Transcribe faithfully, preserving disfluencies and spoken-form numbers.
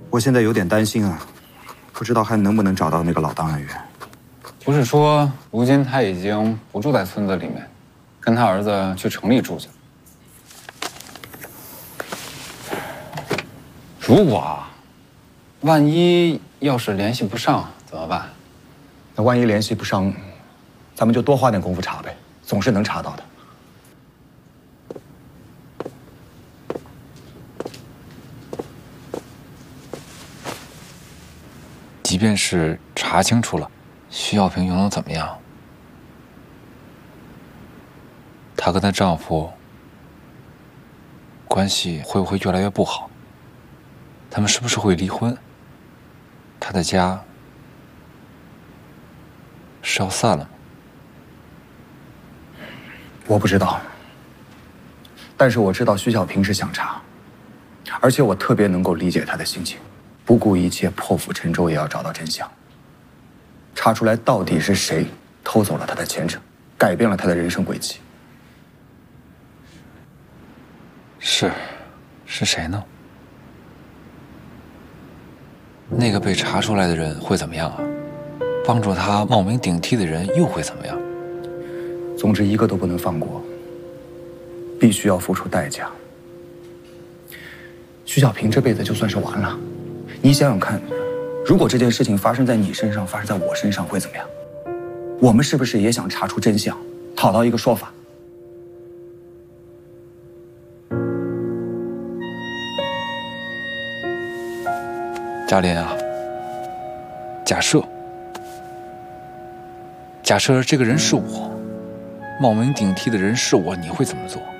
我现在有点担心啊，不知道还能不能找到那个老档案员。 不是说如今他已经不住在村子里面，跟他儿子去城里住去了。如果啊，万一要是联系不上怎么办？ 那万一联系不上，咱们就多花点功夫查呗，总是能查到的。 即便是查清楚了，徐小平又能怎么样？她跟她丈夫关系会不会越来越不好？他们是不是会离婚？她的家是要散了吗？ 我不知道，但是我知道徐小平是想查，而且我特别能够理解他的心情。不顾一切，破釜沉舟也要找到真相，查出来到底是谁偷走了他的前程，改变了他的人生轨迹。 是，是谁呢？那个被查出来的人会怎么样啊？帮助他冒名顶替的人又会怎么样？ 总之，一个都不能放过，必须要付出代价。徐小平这辈子就算是完了。你想想看，如果这件事情发生在你身上，发生在我身上，会怎么样？我们是不是也想查出真相，讨到一个说法？ 嘉林啊，假设，假设这个人是我，冒名顶替的人是我，你会怎么做？